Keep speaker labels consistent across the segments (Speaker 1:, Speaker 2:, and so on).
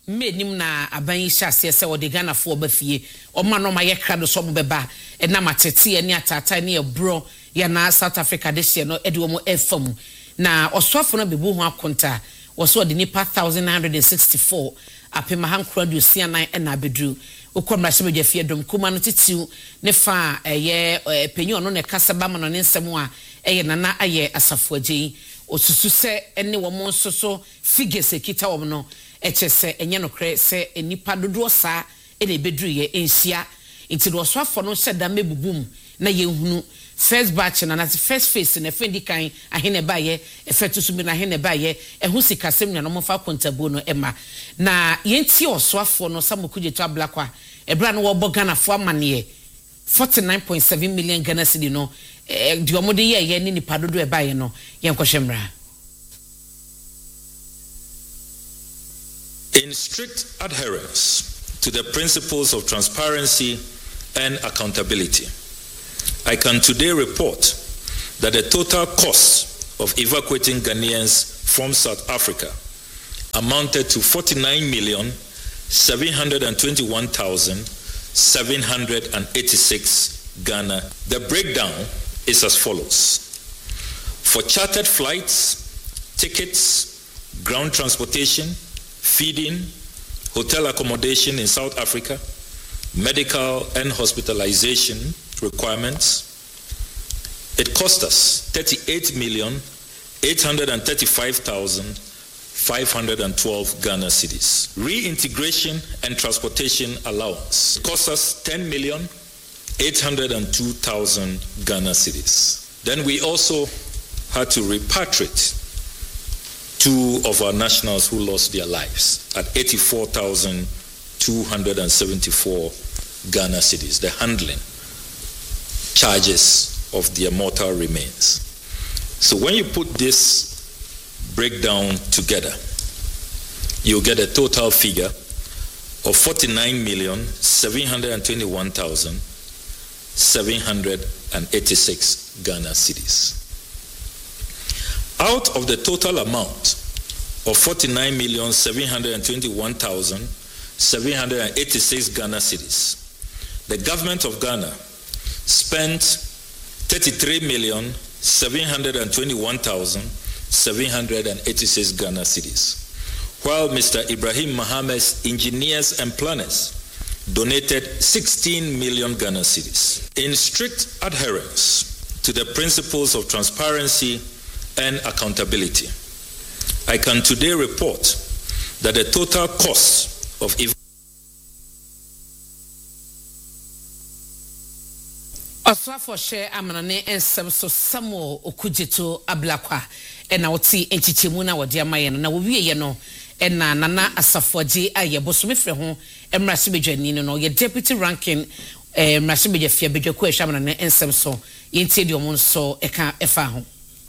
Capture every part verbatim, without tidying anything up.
Speaker 1: me nim na aban yi hyase se wo de Ghana fo obafie o ma no ma ye kra do so beba e na matete ani atata ne ebro ya na South Africa de hye no e de wo mo efam na osofo no bebu ho akonta wo so de nipa one thousand nine hundred sixty-four apema hankro do sia nine e na bedru ukomra shebe fie dom kuma no titiu ne fa eye penyi ono ne kasaba ma no ne nsem a eye nana aye asafo agyi osusu se ene wo mo nsoso figures ekita wo no echese enye no kre se enipa dodo sa ene bedru ye enhia nti do so afo no hyeda mebubum na ye hunu first batch na na first phase na fendi kan ahene baye efetu so bi na ahene baye ehu sikasem na no mofa kontabu no ema na yenti osoafo no samokuje to ablakwa ebra no wo Ghana fo amane forty-nine point seven million Ghana cedi no eh di omode ye ye ni nipa dodo e baye no yenkohwemra.
Speaker 2: In strict adherence to the principles of transparency and accountability, I can today report that the total cost of evacuating Ghanaians from South Africa amounted to forty-nine million seven hundred twenty-one thousand seven hundred eighty-six Ghana. The breakdown is as follows. For chartered flights, tickets, ground transportation, feeding, hotel accommodation in South Africa, medical and hospitalization requirements, it cost us thirty-eight million eight hundred thirty-five thousand five hundred twelve Ghana cedis. Reintegration and transportation allowance cost us ten million eight hundred two thousand Ghana cedis. Then we also had to repatriate two of our nationals who lost their lives at eighty-four thousand two hundred seventy-four Ghana cedis. The handling charges of their mortal remains. So when you put this breakdown together, you get a total figure of forty-nine million seven hundred twenty-one thousand seven hundred eighty-six Ghana cedis. Out of the total amount of forty-nine million seven hundred twenty-one thousand seven hundred eighty-six Ghana cedis, the government of Ghana spent thirty-three million seven hundred twenty-one thousand seven hundred eighty-six Ghana cedis, while Mister Ibrahim Mohammed's engineers and planners donated sixteen million Ghana cedis. In strict adherence to the principles of transparency and accountability, I can today report that the total cost of
Speaker 1: Oswafo share amanane ensem so Samuel Okujeto Ablakwa ena woti enchichemu na wode amaye no na wo wiye no ena nana asafoje aye bosome frɛ ho emrase bedwani no ye deputy ranking eh emrase bedwa fia bedwa ko ehwa amanane ensem so yentie de omon so eka efa ho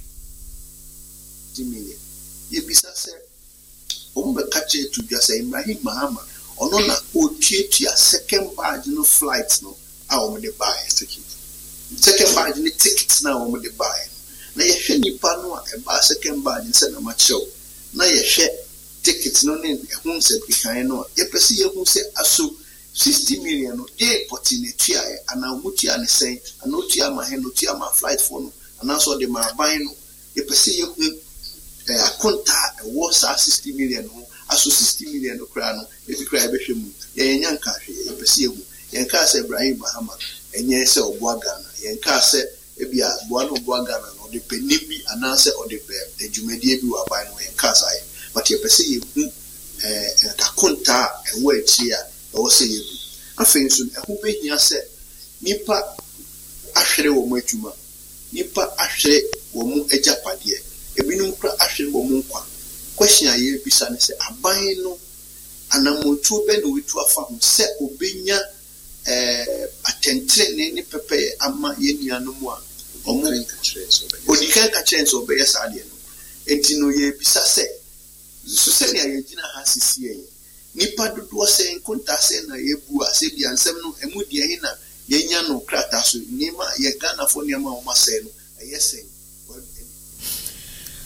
Speaker 3: dimiye ye bisa se ombe kache to dwa se Ibrahim Mahama ono na otietia second badge no flight no a omo de buy ticket second badge ni tickets na omo de buy na ye hwe nipa no a e ba second badge se na ma chew na ye hwe tickets no ne ehun se bikan no ye pese ye hu se aso sixty million no dey opportunity a ana mutia ne sen ana otia ma he no tia ma flight for no ana so de ma buy no ye pese ye hu eh akonta e wo sa sixty million no aso sixty million no kra no e fi kra e be hwe mu ye nya nka hwe ye pese ye hu ye nka se Ibrahim Mahama enye se oboa Ghana ye nka se ebia boa no boa Ghana no de penibi anase o de be de dwumadie bi wa ban no ye nka sai but ye pese ye hu eh akonta e wo echi a e wo se ye bu afei nso e ho behia se nipa ahwere wo mu adwuma nipa ahwere wo mu agapade ebinum kra ahwere wo mu nkwa question aye bisa ne se aban no anamotu be no wetu afa ho se obenya eh atentre ne ne pepe ama ye nuanom a omo odika ka chance obe ya sa de no enti no ye bisa se so se ne aye gina ha sisi ye nipa dodo se nkonta se na ye bu a se bia nsem no emu de ye na ye nya no krata so nima ye Ghana fo ne ma o ma se no aye se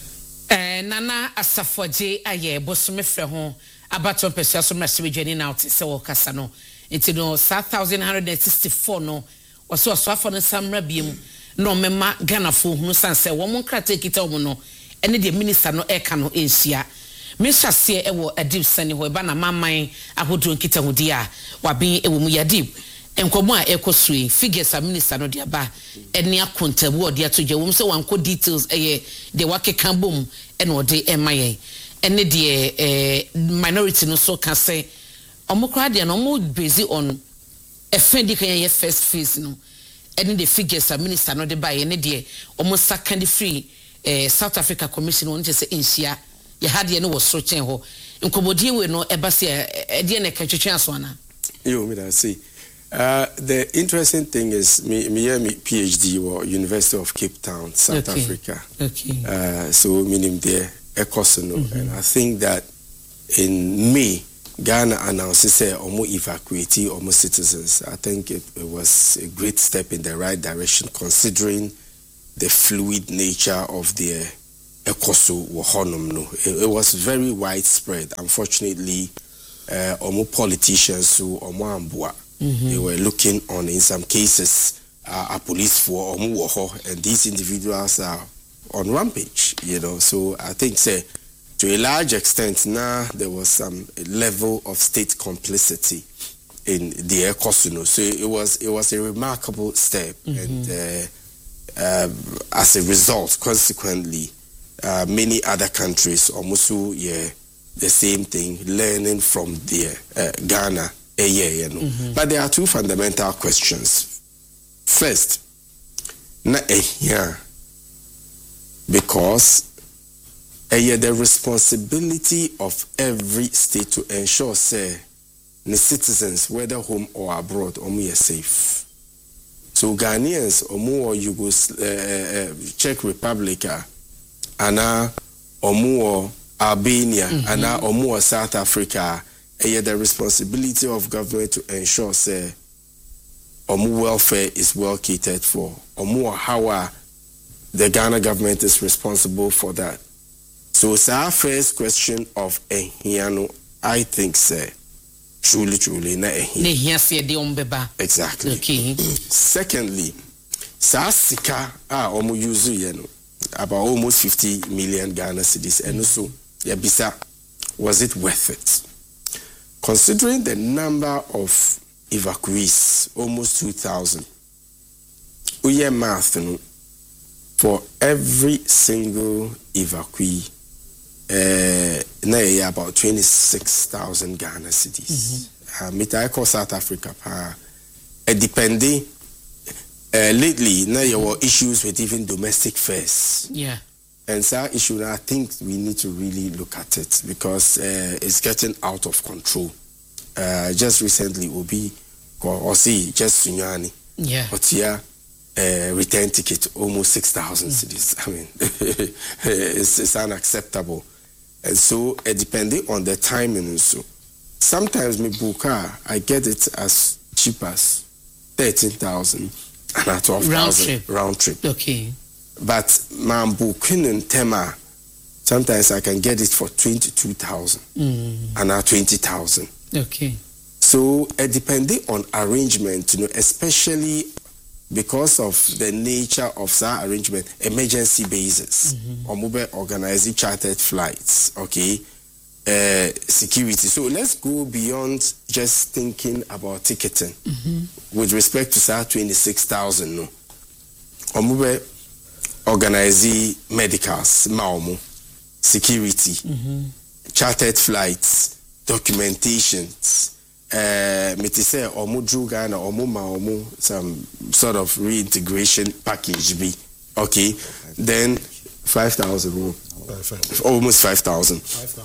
Speaker 1: Eh, Nana Asafoje aye bosome frɛ ho abaton pesua so mrase wedwani na wote se wo kasa no enti no one thousand one hundred sixty-four no wɔso wɔso afɔ no samra biem no mema Ghana fo hunu sanse wo mo nkrata kita wo no ene de minister no eka no ensia mehwase ewo adib sane ho eba na maman ahodo nkita hodi a waben ewo mu yadib enkomo a ekosue figures a minister no de aba ene akonta wo de atoje wo se wanko details eye de wakeka bom ene ode emaye ene de eh minority no so ka se omokra de no mo busy on efendi kan ye first phase no ene de figures a minister no de ba ye ne de omo second free eh South Africa Commission won se enhia ye hade no wo so chen ho nkobodie we no eba se e de ne ka twetwe aso ana
Speaker 4: yo me da say. Uh, the interesting thing is me me me PhD or University of Cape Town, South okay. Africa.
Speaker 1: Okay.
Speaker 4: Uh, so meaning there Ecosono, mm-hmm. and I think that in May Ghana announced say omo evacuate omo citizens. I think it, it was a great step in the right direction considering the fluid nature of the Ecoso wohonum no. It, it was very widespread. Unfortunately, uh, omo politicians who omo ambua. Mm-hmm. They were looking on, in some cases, uh, a police for Omuwoho, and these individuals are on rampage, you know. So I think, say, to a large extent, now there was some level of state complicity in the Ecosono. So it was it was a remarkable step, mm-hmm. and uh, uh, as a result, consequently, uh, many other countries almost yeah the same thing, learning from the uh, Ghana. A year, you know. Mm-hmm. But there are two fundamental questions. First, na a year, because a year the responsibility of every state to ensure say the citizens, whether home or abroad, omu are safe. So Ghanaians, omu or Yugos, uh, uh, Czech Republic, ana omu or Albania, mm-hmm. ana omu or South Africa. And the responsibility of government to ensure say omu welfare is well catered for. Omu how the Ghana government is responsible for that. So it's our first question of ehiano. I think say truly, truly na ehia. Exactly. Okay. Secondly, sa sika ah omu yuzu yeno about almost fifty million Ghana cedis, and so yabisa, was it worth it? Considering the number of evacuees, almost two thousand, uye math no, for every single evacuee, uh, na about twenty-six thousand Ghana cedis. Mita mm-hmm. uh, South Africa, uh, depending, uh, lately, na there were issues with even domestic fares.
Speaker 1: Yeah.
Speaker 4: And so issue, I think we need to really look at it because uh, it's getting out of control. Uh, just recently, Obi or see just Sunyani,
Speaker 1: yeah,
Speaker 4: but yeah, uh, return ticket almost six thousand mm. cedis. I mean, it's, it's unacceptable. And so, uh, depending on the timing, so sometimes me buka, I get it as cheap as thirteen thousand and at twelve thousand round trip.
Speaker 1: Okay.
Speaker 4: But mambu kinen tema, sometimes I can get it for twenty-two thousand mm. and now twenty thousand.
Speaker 1: Okay.
Speaker 4: So uh, depending on arrangement, you know, especially because of the nature of that arrangement, emergency basis, or mobile organizing chartered flights, okay, uh, security. So let's go beyond just thinking about ticketing mm-hmm. with respect to that twenty-six thousand, no, or mobile organizing medicals, Maumo, security, mm-hmm. chartered flights, documentations, uh, me to say, or Muju Ghana, or Muma, some sort of reintegration package be okay. Then five thousand, almost five thousand,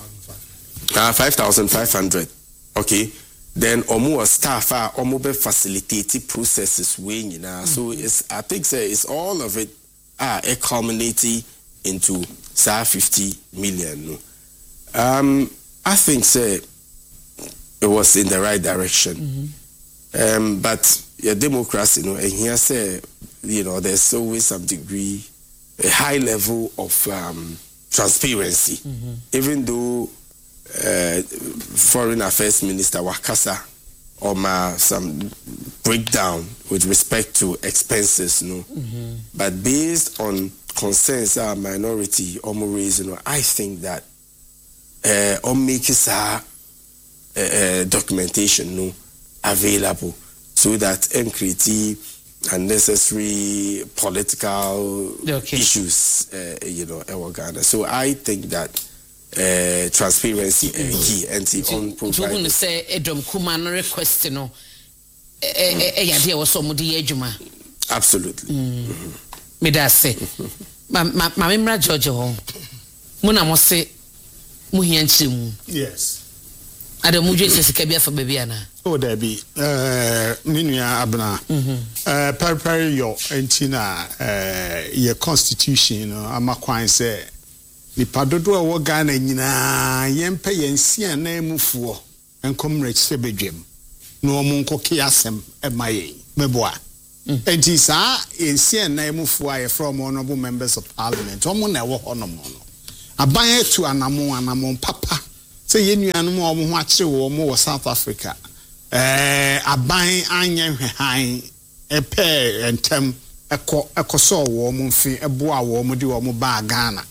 Speaker 4: five thousand five hundred, okay. Then omo staff are omo be facilitating processes way, you know. So it's I think say it's all of it are uh, culminating into say fifty million. No? Um, I think say it was in the right direction. Mm-hmm. Um, but your democracy, you know, and here say, you know, there's always some degree, a high level of um, transparency. Mm-hmm. Even though uh, Foreign Affairs Minister Wakasa or ma some breakdown with respect to expenses, no. Mm-hmm. But based on concerns our minority or more reason, you know, I think that uh, or make uh, uh, documentation no available so that M C T unnecessary political okay. issues, uh, you know, Ghana. So I think that uh, transparency is uh, key and the unprovided.
Speaker 1: You say Edom Kuman request, you know, eh idea was some the ejuma.
Speaker 4: Absolutely.
Speaker 1: Me da say, ma ma ma memra George ho. Muna mo say mu hianchim.
Speaker 5: Yes.
Speaker 1: Adamu je se sika bia fa bia na.
Speaker 5: Oh, there be uh, Minua Abna, uh, Periperi yo entina uh, your constitution, no, Amakwan say, the Padodo wa Ghana nyina yempe yensi ana emufuo enkom rech sebedwem no omunko kiasem emaye meboa enti saa yensi ana emufuo aye from honorable members of parliament omo na ewo hono mo no aban etu anamo anamo papa say yenuanu mo omo ho akire wo mo wo South Africa. Eh aban anya hwan epe entem eko ekoso wo mo mfi eboa wo mo di wo mo ba Ghana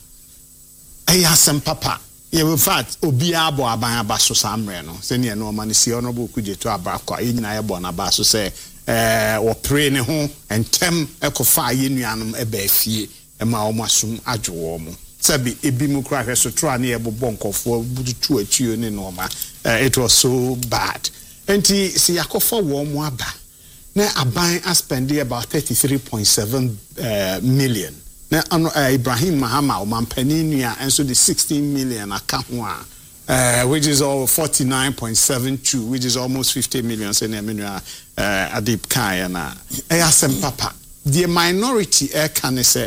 Speaker 5: ayasem papa ye in fact obi abo aban abaso samre no se ne no ma ne si honorable kujeto abakwa enyina ye bo na baso se eh wo pre ne ho entem ekofa yenuanom eba afie e ma wo masum adwo wo mo sabi ebi mu kra hwe so tro na ye bobbo nkofo bututu atuo ne no ma it was so bad. Enti si yakofa wo mo aba na aban aspendi about thirty-three point seven uh, million na uh, Ibrahim Mahama o mampani nua enso the sixteen million aka ho a uh, which is all forty-nine point seven two which is almost fifty million say na menua uh, Adip Kai na e asem papa the minority e kan say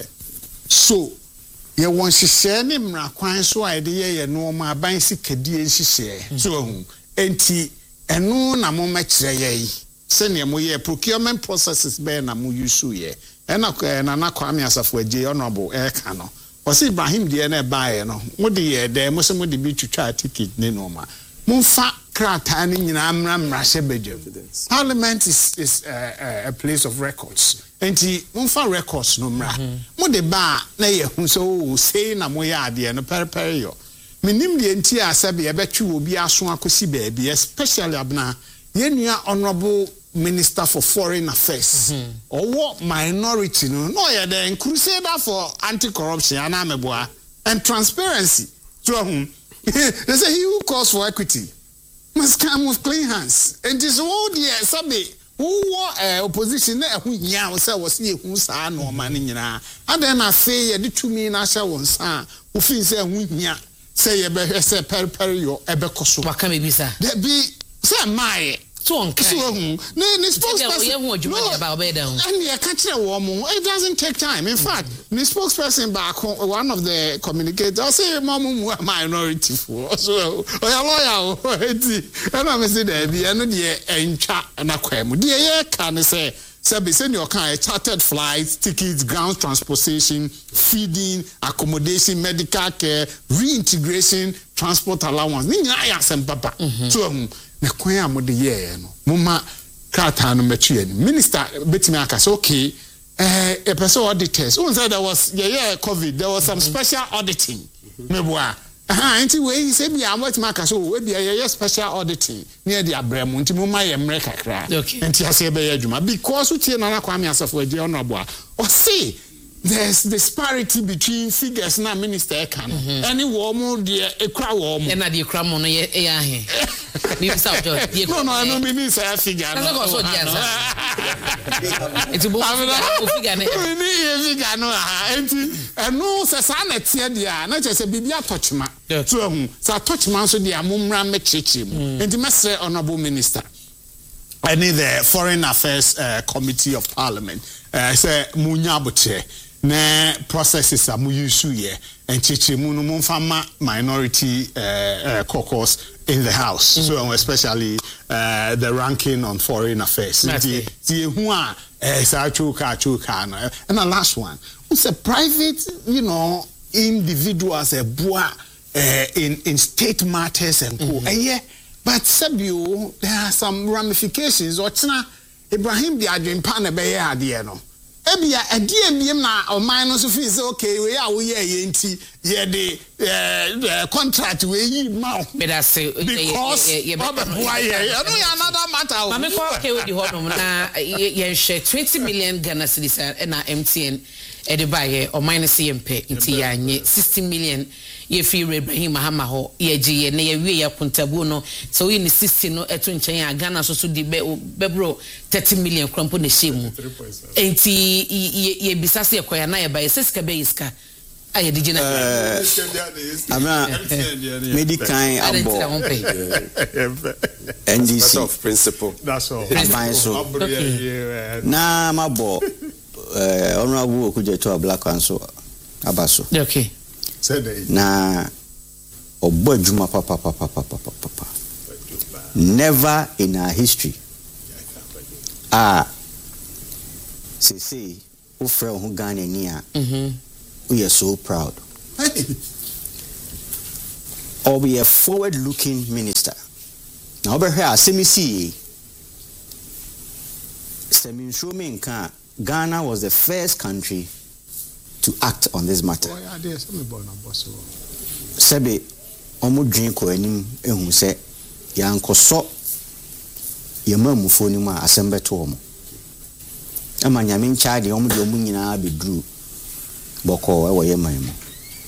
Speaker 5: so ye won hihye ne mra kwan so a de ye no ma aban sikadie hihye so hu enti eno na mo mekire ye se ne mo ye procurement processes be na mo use ye ena na na Kwame Asafo Agye honorable e ka no o se Ibrahim de na ba ye no mo de ye de mo se mo de bi twitwa ticket ne no ma mo fa krata ne nyina amra mra hye bedwam. Parliament is is uh, uh, a place of records enti mo fa records no mra mo de ba na ye hu so say na mo ya ade no periperi yo minim de enti asabe ebetwe obi aso akosi baabi especially abna yenua honorable minister for foreign affairs or what minority no no ya the crusader for anti-corruption and ameboa and transparency so hum they say he who calls for equity must come with clean hands and this all the sabe who uh, opposition na hu nya say was ye hu sa no man nyina and then I say ye de tumi na sha won sa wo fi say hu nya say ye be say per per yo ebe koso
Speaker 1: waka me bi sa
Speaker 5: de bi say my
Speaker 1: so on
Speaker 5: so hu ne ne spokesperson
Speaker 1: no about be down
Speaker 5: and ye ka kire wo mo it doesn't take time in fact the spokesperson back one of the communicators say mom mu minority for so o ya lawyer eti and I say there bi eno de entwa na kwam de ye ka ne say sabi say your kind chartered flights, tickets, ground transportation, feeding, accommodation, medical care, reintegration, transport allowance. Ni nya ya sem papa. So na kwan amode ye no. Moma krata no metwe ni. Minister betimi aka say okay, eh a person auditors. Who said there was yeah yeah COVID, there was some special auditing. Meboa. Aha, nti we say bi amot maka so we bi ye special auditing near the abremu nti mo ma ye mre kakra nti ase be ye adwuma because utie na Kwame Asafo Agye honorable o see there's disparity between figures na minister e kan any wo mo de ekra wo mo
Speaker 1: na de ekra mo no ye ye ahe ni South George de
Speaker 5: no no no me say figure no
Speaker 1: no so dia sa enti bo figure na
Speaker 5: ni ye figure no ah enti eno se sa na tie dia na che se bibia tochma so hu sa tochma so dia momra me cheche mu enti mesre honorable minister I need the Foreign Affairs uh, Committee of Parliament uh, say munya boche na processes are mu use ye and cheche mu no mu fama minority uh, uh, caucus in the house mm. so especially uh, the ranking on foreign affairs the the who are uh, sa chuka chuka and the last one it's a private you know individuals a boa uh, in in state matters and co. Mm-hmm. Uh, yeah, but Sabio, there are some ramifications. Or Ibrahim the Adrian Pana Bay Adiano. Ebia a dear na or minus of is okay, we are we are yenti, yeah, the contract we mouth. But I say, because why, another matter.
Speaker 1: I'm okay with you, hold twenty million Ghana cedis and M T N Edibaye or minus C M P in Tianye, sixty million. Ye feel Ibrahim Mahama ho ye ji na ye wi ya kuntabu no so we ni sixty no eto nchen ya Ghana so so di bebro thirty million krampo na shemu enti ye bisase ekoya na ye ba ye sika be iska aye di jina
Speaker 6: ama medical abo N D C
Speaker 4: of principle
Speaker 5: that's all
Speaker 6: so na mabo eh honorable Okujeto Black Council abaso
Speaker 1: okay
Speaker 6: na obo adwuma papa papa papa papa never in our history ah say say o frɛ ho Ghana ni a mhm we are so proud or be a forward looking minister now over here asemisi semi show me nka Ghana was the first country to act on this matter. Oh yeah, there's some born on boss. Sebe omo dwen ko anim ehun se yankoso yemamu foni mu asembe to omo. Ama nyame ncha de omo de omo nyina bedru boko e wo yeman mu.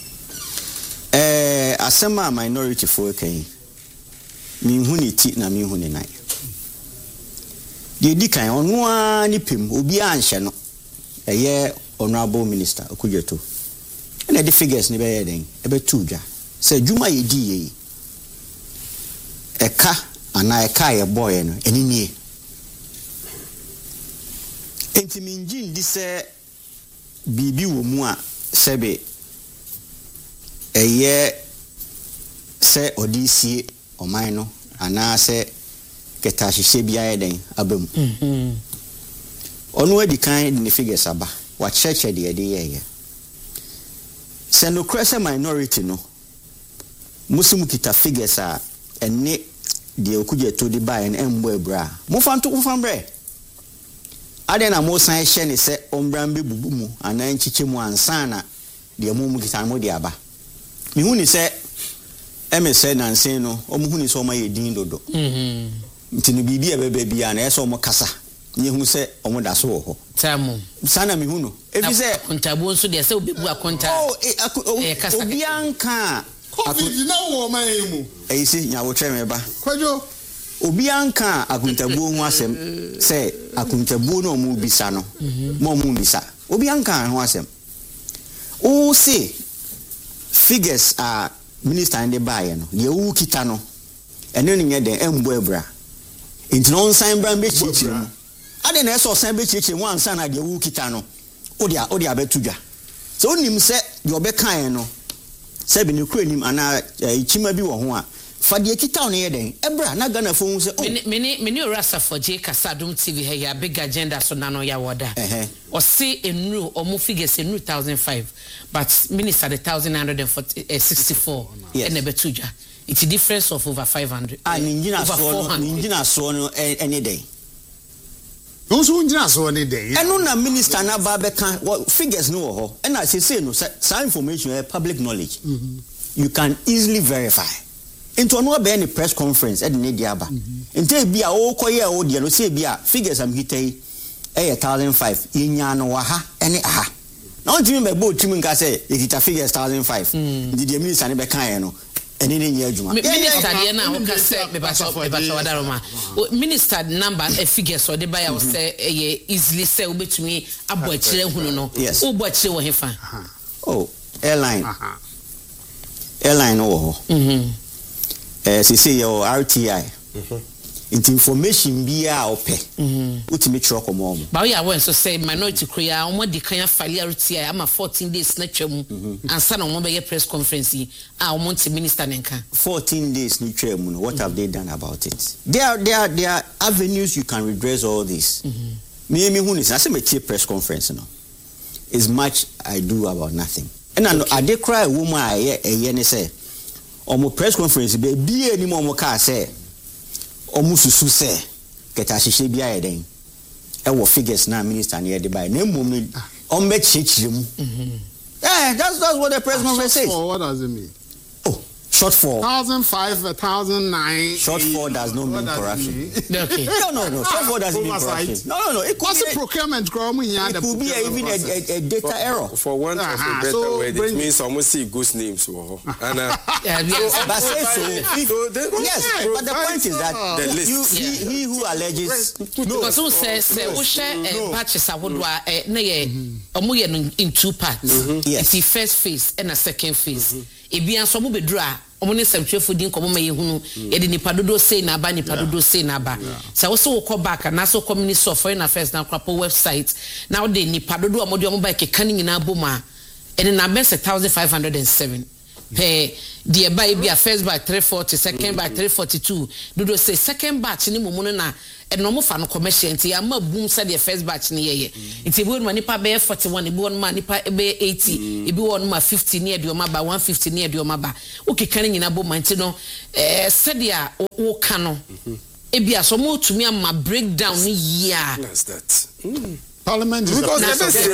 Speaker 6: Eh asema minority for kan. Mi hu ni ti na mi hu ni nai. De di kan onu a ni pem obi anhye no. Eye Honorable Minister Okujeto. And the figures ni be den e be tuja. Say juma ye di ye. Eka ana eka ye boy no eni nie. Enti minjin di se bibi wo mu a sebe eye se odisi oman no ana se keta hihye bia ye den abam. Mhm. Onu edi kan ni figures aba. What church the idea? Send no cressa minority no. Muslim kita figures are and ne the Okujeto di buy and embo bra. Mufanto ufambre. Adena mo san hye ne se ombrambe bubu mu anan chiche mu ansana de amumu kita mo de aba. Mi hu ni se eme se nansen no omu hu ni so ma ye din dodo. Mhm. Ntini bibi e bebe bia na e so mo kasa. Ni hu se omo da so ho.
Speaker 1: Tamu.
Speaker 6: Sana mi hu no. Ebi se
Speaker 1: kontabu nso de se obebu akonta.
Speaker 6: Oh, e obianka.
Speaker 5: Covid na wo man mu.
Speaker 6: E si nyawo tweme ba.
Speaker 5: Kwajo.
Speaker 6: Obianka akontabu hu asem se akontabu no mu bisa no. Mo mu bisa. Obianka hu asem. O se figures are minister in the buy no. Ye wu kita no. Eno ni nye den embo ebra. Inti no nsan bra mbe chichi. Ade na eso san be chichi wan san na de wu kita no. Odi a odi abetudwa. So onim se de obekan no. Se bi ne kura nim ana ichima bi wo ho a fa de kita no ye den. Ebra na Ghana fo hu se oh.
Speaker 1: Meni meni Rasa for J Kasadum T V he ya big agenda so na no ya woda. Eh. O see enru omo figures enru one thousand five but minister the one thousand nine hundred sixty-four
Speaker 6: yes.
Speaker 1: And ebetudwa. It's a difference of over five hundred.
Speaker 6: Ah, ninjina so ninjina so no any day.
Speaker 5: No so ninjina so any day.
Speaker 6: Eno na minister na ba be kan figures no ho. And I say say no some information is public knowledge. Mm-hmm. You can easily verify. Into no be any press conference e dey dia ba. Into bi a o koye o dia no say bi a figures am hitai e one thousand five yinya no wa ha ene aha. Na o timi me bo timi nka say e kita figures one thousand five. Ndi the minister ne be kan no.
Speaker 1: Minister de na ho ka say me ba so me ba so wadaroma minister number a figure so de buy say e easily say obetumi abo akire hunu no o bo akire wo hefa
Speaker 6: oh airline airline wo ho mhm eh say say your R T I mhm into information bia ope mhm utimi tro komo mo
Speaker 1: ba we are so say minority koya omo di kan afali R T I ama fourteen days na twam ansa na omo be press conference ah omo nti minister nenka
Speaker 6: fourteen days ni twam no what have they done about it? There are there are there are avenues you can redress all this. Me me hu ni say me press conference no is much I do about nothing. ɛna no ade cry wo mu a ɛyɛ ɛyɛ ne sɛ ɔmo press conference be bie ni mo ɔmo ka sɛ ɔmo susu sɛ keta hyehyɛ bi ayɛ den ɛwɔ figures na minister ne yɛde by na mmom no ɔmo bɛ kyekyere mu eh that's that's what the press conference says.
Speaker 5: What does it mean?
Speaker 6: Oh, short for
Speaker 5: one thousand five, one thousand nine.
Speaker 6: Short for does not mean corruption.
Speaker 1: Okay.
Speaker 6: No, no, no. Short for doesn't mean corruption. No, no, no. It could be
Speaker 5: a procurement.
Speaker 6: It could be a, even a, a, a data
Speaker 4: for,
Speaker 6: error.
Speaker 4: For one uh-huh. of a better so word, it means almost see ghost names. And, uh,
Speaker 6: yeah, yes, but say so. If, so they, yes, yeah, but the point is that
Speaker 4: the list.
Speaker 6: You, he,
Speaker 1: yeah.
Speaker 6: he who alleges.
Speaker 1: No, because who says, say, who share patches are what in two parts. Yes. The first phase and a second phase. It be a some be dry. Omone semtwefo din komo ma yehunu ye de nipa dodo sei na aba nipa dodo sei na aba so wo so ko back na so community of foreign affairs na krapo website na wo de nipa dodo amode omo ba ke kan nyina boma ene na best one thousand five hundred seven pe de ba e bia first batch three forty second batch three forty-two dodo say second batch ni momo na eno mo fa no commercial nti ama boom say the first batch ni yeye nti bi won nipa be forty-one bi won ma nipa be eighty e bi won ma fifty ni e de o ma ba one fifty ni e de o ma ba o keka nyina bo man nti no eh said ya o ka no e bia so mo tumi ama breakdown ni year
Speaker 4: that's that mm.
Speaker 5: Parliament is
Speaker 4: because
Speaker 5: the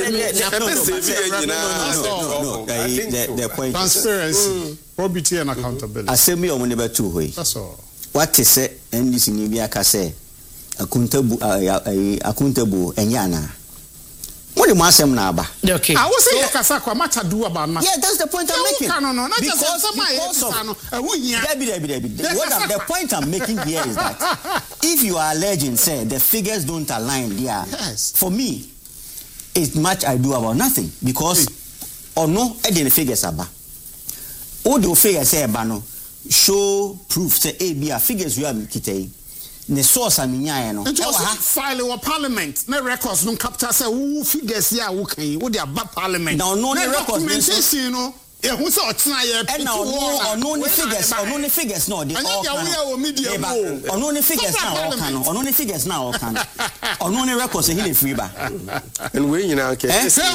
Speaker 6: the point
Speaker 5: transparency, probity and accountability.
Speaker 6: Assembly on never two way.
Speaker 5: That's all.
Speaker 6: What is it? And this in Libya can say accountable, accountable, and yana. What do you want them now?
Speaker 1: Okay.
Speaker 5: I was saying, Kasako, much ado about my.
Speaker 6: Yeah, that's the point I'm making.
Speaker 5: No, no, no, not
Speaker 6: because,
Speaker 5: just
Speaker 6: because of,
Speaker 5: Debbie,
Speaker 6: Debbie, Debbie. What I'm, the point I'm making here is that if you are alleging, say, the figures don't align there,
Speaker 5: yes.
Speaker 6: For me, it's much I do about nothing because, or no, I didn't figures about. All the figures say about show proof, say, A, B, figures you have kitay. The source I mean, I know.
Speaker 5: And just file our parliament. No records, no capture say who figures here, who can what they are bad parliament.
Speaker 6: Now, no records,
Speaker 5: you know. Yeah, who saw tonight?
Speaker 6: And now, no, no figures, or no figures, no, they all can. Or no figures now, or can. Or no figures now, or can. Or no records, and he free back.
Speaker 4: And we, you know, okay. Where
Speaker 6: is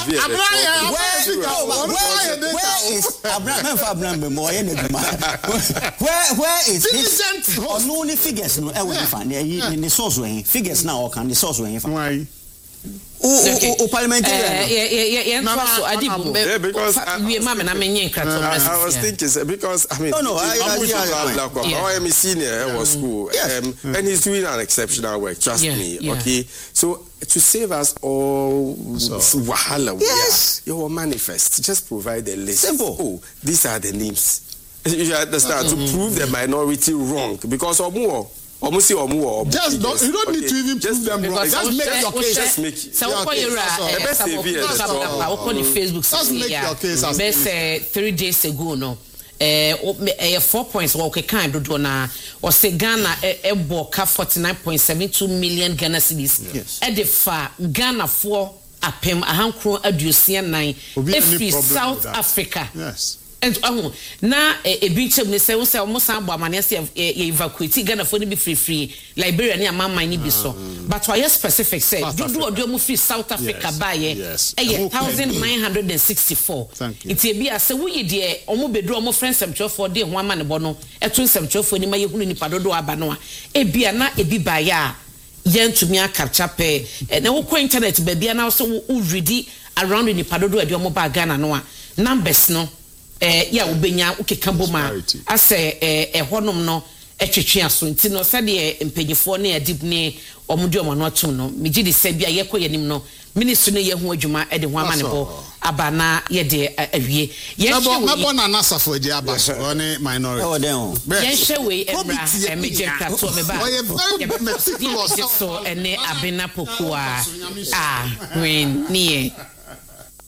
Speaker 6: Abraham Fabraham more energy? Where, where is this? Or no figures, no, I will find the source way. Figures now, or can the source way.
Speaker 5: Why?
Speaker 6: Oh, oh, parliamentarian.
Speaker 1: Yeah, yeah, yeah, yeah. No, so I did.
Speaker 4: Yeah, because
Speaker 1: we are mama. I mean,
Speaker 4: I was thinking because I mean,
Speaker 6: no, no, I,
Speaker 4: I'm with
Speaker 6: I,
Speaker 4: I am a senior. I was school, um, and he's doing an exceptional work. Trust
Speaker 1: yeah,
Speaker 4: me.
Speaker 1: Yeah.
Speaker 4: Okay, so to save us all wahala,
Speaker 6: yes,
Speaker 4: you will manifest. Just provide the list.
Speaker 6: Simple.
Speaker 4: Oh, these are the names. You understand? Mm-hmm. To prove the minority wrong because of more. Almost or more.
Speaker 5: Just don't, you don't okay. need to even
Speaker 4: just
Speaker 5: prove them right. Just make your case.
Speaker 4: Just make it.
Speaker 1: So what you are? Best Facebook.
Speaker 5: Just make your case.
Speaker 1: Best three days ago, no. Eh, four points. Okay, kind of do na. Or say Ghana e boka forty nine point seven two million Ghana cedis.
Speaker 6: Yes.
Speaker 1: E de fa Ghana for apem ahankro aduosia nine. Every South Africa.
Speaker 5: Yes.
Speaker 1: And oh, na a beach of the sales almost about Manesi evacuate Ghana for be free free Liberia near Mamma ni biso. But why specific say do do a domo free South Africa by
Speaker 5: yes
Speaker 1: one thousand nine hundred sixty-four.
Speaker 5: Thank you.
Speaker 1: It's a be a say we dear omo bedro omo friends some for day one man bono etun some for ni ma yehunu ni padodo abanoa e bia na e bi ba ya yen to me a capture pay and na wo internet ba bia na so wo ready around ni padodo e de omo ba Ghana no a numbers no eh ya ubenya ukeka boma ase eh ehonom no etwetwe aso nti no sade empanyifo na adib ne omudi omano atum no megidi se bia yekoye nim no ministry ne yehu adwuma e de ho amane bo abana ye de awie ye hwe
Speaker 5: mabo na nasafo agi abaso oni minority
Speaker 6: oh den
Speaker 1: ye hwe we ebra e meje krato me ba
Speaker 5: ye
Speaker 1: so ene abena pokua ah when nie